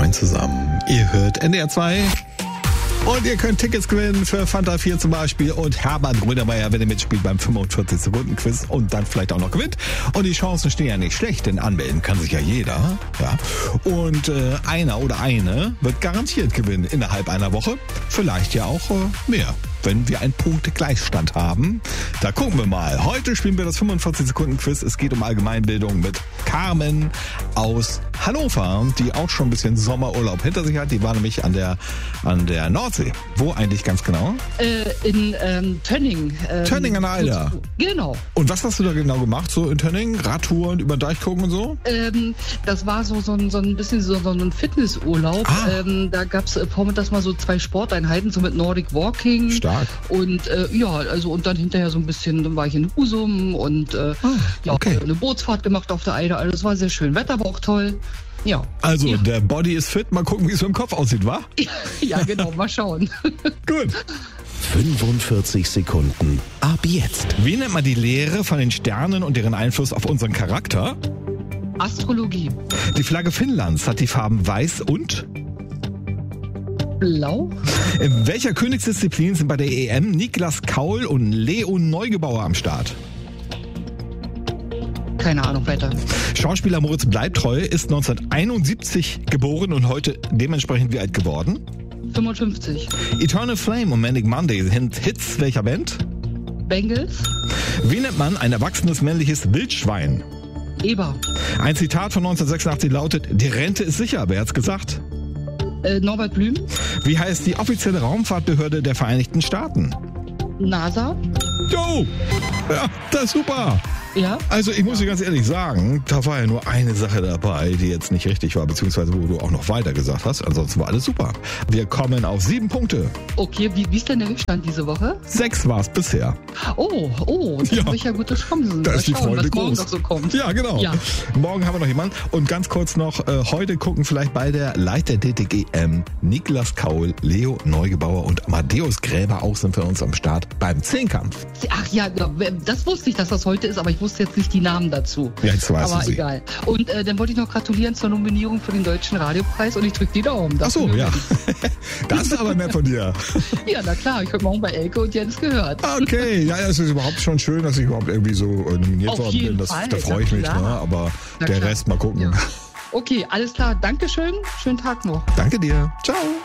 Moin zusammen. Ihr hört NDR 2. Und ihr könnt Tickets gewinnen für Fanta 4 zum Beispiel und Herbert Grönemeyer, wenn ihr mitspielt beim 45-Sekunden-Quiz und dann vielleicht auch noch gewinnt. Und die Chancen stehen ja nicht schlecht, denn anmelden kann sich ja jeder. Ja. Und einer oder eine wird garantiert gewinnen innerhalb einer Woche. Vielleicht ja auch mehr, wenn wir einen Punktegleichstand haben. Da gucken wir mal. Heute spielen wir das 45-Sekunden-Quiz. Es geht um Allgemeinbildung mit Carmen aus Hannover, die auch schon ein bisschen Sommerurlaub hinter sich hat. Die war nämlich an der Nordsee. Wo eigentlich ganz genau? In Tönning. Tönning an der Eider. Genau. Und was hast du da genau gemacht, so in Tönning? Radtouren, über den Deich gucken und so? Das war so ein bisschen so ein Fitnessurlaub. Da gab es vormittags mal so 2 Sporteinheiten, so mit Nordic Walking. Stark. Und und dann hinterher so ein bisschen, dann war ich in Husum und okay. Eine Bootsfahrt gemacht auf der Eider. Also es war sehr schön. Wetter war auch toll. Ja. Also der Body ist fit. Mal gucken, wie es im Kopf aussieht, wa? Ja, genau. Mal schauen. Gut. 45 Sekunden. Ab jetzt. Wie nennt man die Lehre von den Sternen und deren Einfluss auf unseren Charakter? Astrologie. Die Flagge Finnlands hat die Farben weiß und? Blau. In welcher Königsdisziplin sind bei der EM Niklas Kaul und Leo Neugebauer am Start? Keine Ahnung, weiter. Schauspieler Moritz Bleibtreu ist 1971 geboren und heute dementsprechend wie alt geworden? 55. Eternal Flame und Manic Monday sind Hits welcher Band? Bengals. Wie nennt man ein erwachsenes männliches Wildschwein? Eber. Ein Zitat von 1986 lautet, die Rente ist sicher, wer hat's gesagt? Norbert Blüm. Wie heißt die offizielle Raumfahrtbehörde der Vereinigten Staaten? NASA. Jo! Ja, das ist super! Ja. Also ich muss dir ganz ehrlich sagen, da war ja nur eine Sache dabei, die jetzt nicht richtig war, beziehungsweise wo du auch noch weiter gesagt hast. Ansonsten war alles super. Wir kommen auf 7 Punkte. Okay, wie ist denn der Rückstand diese Woche? 6 war es bisher. Oh, dann habe ich ja gute Chancen. Da ist die Freude was groß. Morgen noch so kommt. Ja, genau. Ja. Morgen haben wir noch jemanden. Und ganz kurz noch, heute gucken vielleicht bei der Leichtathletik EM Niklas Kaul, Leo Neugebauer und Amadeus Gräber auch sind für uns am Start beim Zehnkampf. Ach ja, das wusste ich, dass das heute ist, aber ich wusste jetzt nicht die Namen dazu. Ja, jetzt weißt du sie. Aber egal. Und dann wollte ich noch gratulieren zur Nominierung für den Deutschen Radiopreis und ich drücke die Daumen. Ach so, ja. Das ist aber nett von dir. Ja, na klar. Ich habe morgen bei Elke und Jens gehört. Okay, ja, es ist überhaupt schon schön, dass ich überhaupt irgendwie so nominiert worden bin. Da freue ich mich, ne? Aber der Rest mal gucken. Ja. Okay, alles klar. Dankeschön. Schönen Tag noch. Danke dir. Ciao.